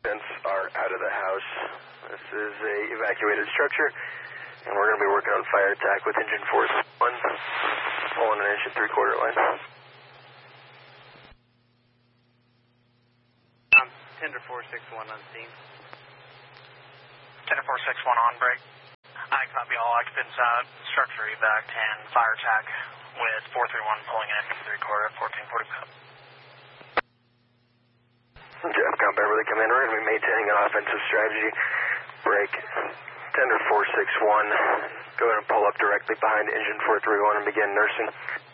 occupants are out of the house. This is a evacuated structure, and we're going to be working on fire attack with engine force 1, pulling an 1 3/4 line. Tender 461 on scene. Tender 461 on break. I copy all occupants out, structure evac, and fire attack with 431 pulling in 3/4 at 1445. Jeffcom Beverly, come in. We're going to be maintaining an offensive strategy. Break. Tender 461. Go ahead and pull up directly behind engine 431 and begin nursing.